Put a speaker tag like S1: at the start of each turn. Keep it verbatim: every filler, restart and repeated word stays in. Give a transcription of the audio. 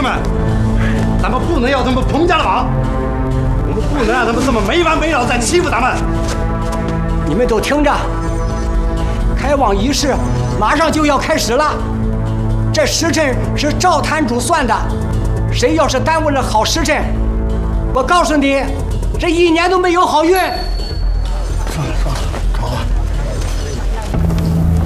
S1: 们，咱们不能要他们彭家的马，我们不能让他们这么没完没了在欺负咱们。
S2: 你们都听着，开荒仪式马上就要开始了，这时辰是赵坛主算的，谁要是耽误了好时辰，我告诉你，这一年都没有好运。